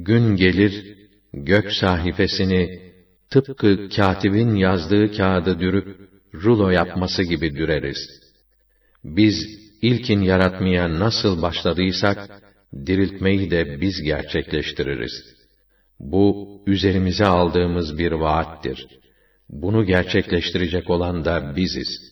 gün gelir, gök sahifesini tıpkı katibin yazdığı kağıdı dürüp rulo yapması gibi düreriz. Biz ilkin yaratmaya nasıl başladıysak, diriltmeyi de biz gerçekleştiririz. Bu, üzerimize aldığımız bir vaattir. Bunu gerçekleştirecek olan da biziz.